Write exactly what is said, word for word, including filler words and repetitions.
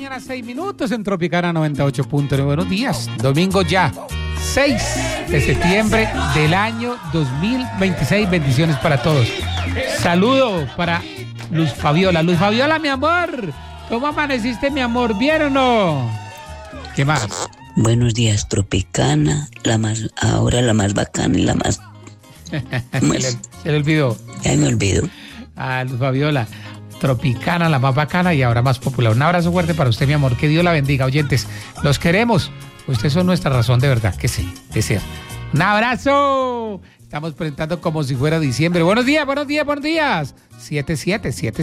mañana, seis minutos en Tropicana noventa y ocho punto nueve. Buenos días. Domingo ya, seis de septiembre del año dos mil veintiséis. Bendiciones para todos. Saludo para Luz Fabiola. Luz Fabiola, mi amor. ¿Cómo amaneciste, mi amor? ¿Bien o no? ¿Qué más? Buenos días, Tropicana. La más, ahora la más bacana y la más... se, le, se le olvidó. Ya me olvido. Ah, Luz Fabiola. Tropicana, la más bacana y ahora más popular. Un abrazo fuerte para usted, mi amor. Que Dios la bendiga, oyentes. Los queremos. Ustedes son nuestra razón de verdad, que sí, es cierto. ¡Un abrazo! Estamos presentando como si fuera diciembre. Buenos días, buenos días, buenos días. siete siete siete